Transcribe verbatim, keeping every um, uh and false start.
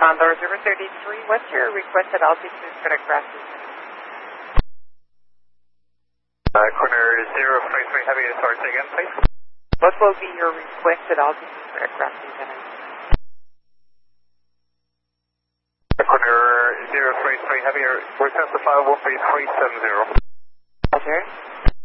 Condor zero three three, what's your requested altitude for the crash? Uh, corner zero three three, heavy authority again, please. What will be your requested altitude for aircraft Lieutenant? Corner zero three three, heavy, request to file one three three seven zero. Roger.